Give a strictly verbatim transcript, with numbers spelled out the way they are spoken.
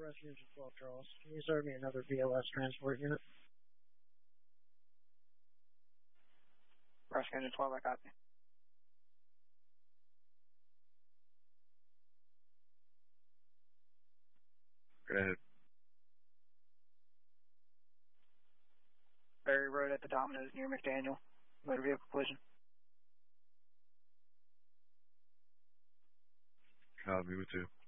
Rescue Engine twelve, Charles. Can you serve me another V L S transport unit? Rescue Engine twelve, I copy. Go ahead. Berry Road at the Domino's near McDaniel. Motor vehicle collision. Copy, with two.